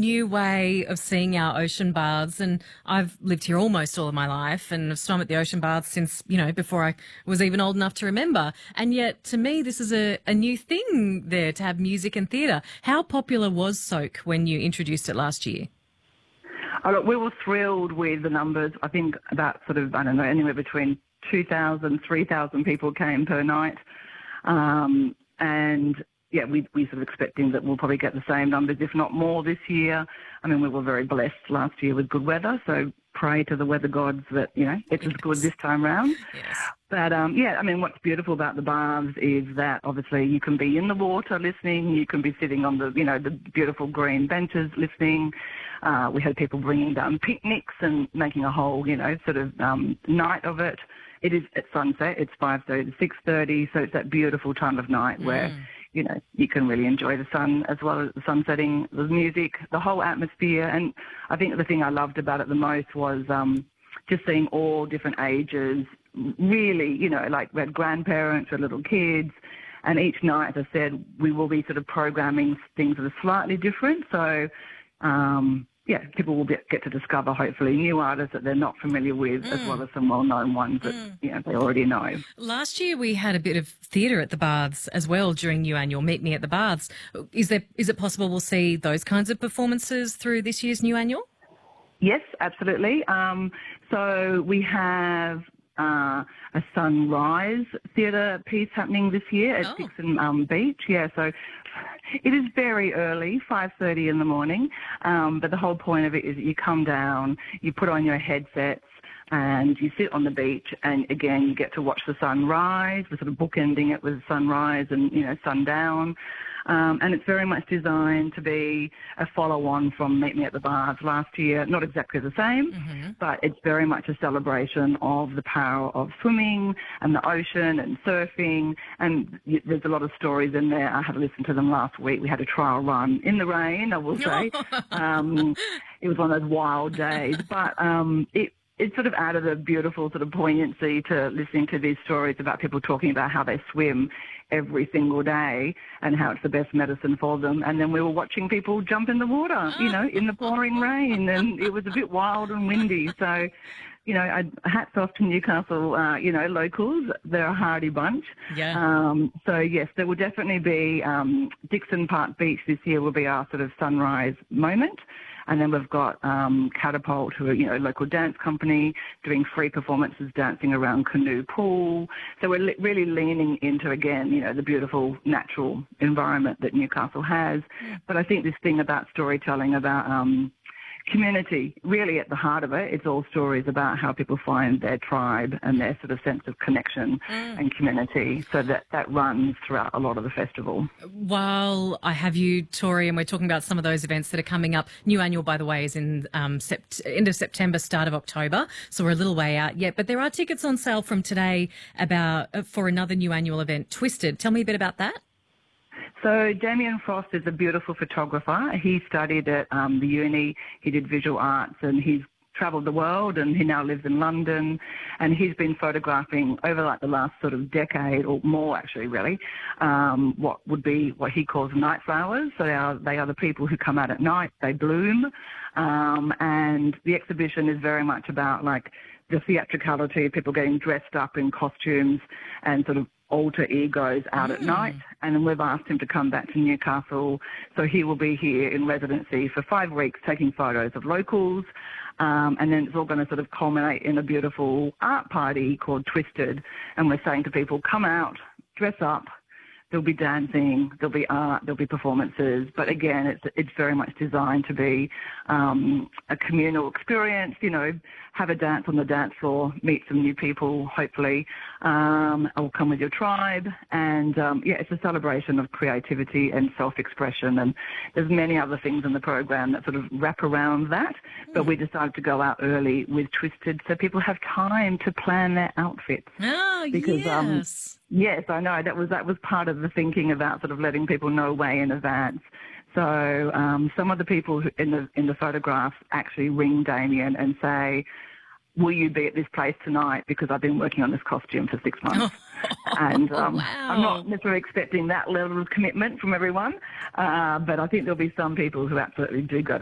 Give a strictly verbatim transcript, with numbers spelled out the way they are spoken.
new way of seeing our ocean baths, and I've lived here almost all of my life and have swum at the ocean baths since, you know, before I was even old enough to remember. And yet, to me, this is a, a new thing there to have music and theatre. How popular was Soak when you introduced it last year? Oh, look, we were thrilled with the numbers. I think about sort of, I don't know, anywhere between two thousand, three thousand people came per night. Um, and, yeah, we, we sort of expecting that we'll probably get the same numbers, if not more, this year. I mean, we were very blessed last year with good weather, so pray to the weather gods that, you know, it's yes. as good this time round. Yes. But, um, yeah, I mean, what's beautiful about the baths is that obviously you can be in the water listening, you can be sitting on the, you know, the beautiful green benches listening. Uh, we had people bringing down picnics and making a whole, you know, sort of um, night of it. It is at sunset. It's five thirty to six thirty, so it's that beautiful time of night mm. where, you know, you can really enjoy the sun as well as the sun setting, the music, the whole atmosphere. And I think the thing I loved about it the most was um, just seeing all different ages, really, you know, like we had grandparents or little kids. And each night, as I said, we will be sort of programming things that are slightly different. So, um, yeah, people will get, get to discover, hopefully, new artists that they're not familiar with, mm. as well as some well-known ones that, mm. you know, they already know. Last year we had a bit of theatre at the Baths as well during New Annual Meet Me at the Baths. Is there, is it possible we'll see those kinds of performances through this year's New Annual? Yes, absolutely. Um, so we have uh, a sunrise theatre piece happening this year at oh. Dixon um, Beach. Yeah, so it is very early, five thirty in the morning, um, but the whole point of it is that you come down, you put on your headsets, and you sit on the beach, and again, you get to watch the sun rise. We're sort of bookending it with sunrise and, you know, sundown. Um, and it's very much designed to be a follow-on from Meet Me at the Baths last year. Not exactly the same, mm-hmm. but it's very much a celebration of the power of swimming and the ocean and surfing. And there's a lot of stories in there. I had to listen to them last week. We had a trial run in the rain, I will say. um, it was one of those wild days. But um, it It sort of added a beautiful sort of poignancy to listening to these stories about people talking about how they swim every single day and how it's the best medicine for them. And then we were watching people jump in the water, you know, in the pouring rain, and it was a bit wild and windy. So, you know, I, hats off to Newcastle, uh, you know, locals. They're a hardy bunch. Yeah. Um, so, yes, there will definitely be um, Dixon Park Beach this year will be our sort of sunrise moment. And then we've got um, Catapult, who are, you know, a local dance company, doing free performances, dancing around Canoe Pool. So we're li- really leaning into, again, you know, the beautiful natural environment that Newcastle has. Yeah. But I think this thing about storytelling, about um, community, really at the heart of it, it's all stories about how people find their tribe and their sort of sense of connection mm. and community. So that, that runs throughout a lot of the festival. While I have you, Tori, and we're talking about some of those events that are coming up, New Annual, by the way, is in um, sept- end of September, start of October, so we're a little way out yet. But there are tickets on sale from today about uh, for another New Annual event, Twisted. Tell me a bit about that. So Damien Frost is a beautiful photographer. He studied at um, the uni. He did visual arts, and he's travelled the world, and he now lives in London. And he's been photographing over like the last sort of decade or more, actually, really, um, what would be what he calls night flowers. So they are, they are the people who come out at night. They bloom. Um, and the exhibition is very much about like the theatricality of people getting dressed up in costumes and sort of alter egos out mm. at night, and we've asked him to come back to Newcastle, so he will be here in residency for five weeks taking photos of locals, um, and then it's all going to sort of culminate in a beautiful art party called Twisted, and we're saying to people, come out, dress up, there'll be dancing, there'll be art, there'll be performances, but again, it's it's very much designed to be um, a communal experience, you know, have a dance on the dance floor, meet some new people, hopefully, um, or come with your tribe, and um, yeah, it's a celebration of creativity and self-expression, and there's many other things in the program that sort of wrap around that, but we decided to go out early with Twisted so people have time to plan their outfits. Oh, because, yes. Um, Yes, I know. That was that was part of the thinking about sort of letting people know way in advance. So um, some of the people who, in the in the photographs actually ring Damien and say, will you be at this place tonight? Because I've been working on this costume for six months. and um, wow. I'm not necessarily expecting that level of commitment from everyone, uh, but I think there'll be some people who absolutely do go to